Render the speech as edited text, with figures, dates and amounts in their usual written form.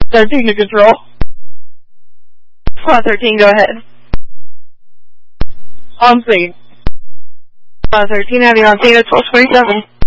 13 to control. Squad 13, go ahead. On scene. Squad 13, have you on scene at 1227.